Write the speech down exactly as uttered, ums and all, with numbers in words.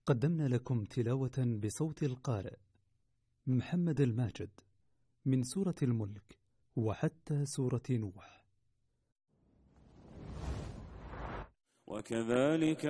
قدمنا لكم تلاوة بصوت القارئ محمد الماجد من سورة الملك وحتى سورة نوح. وكذلك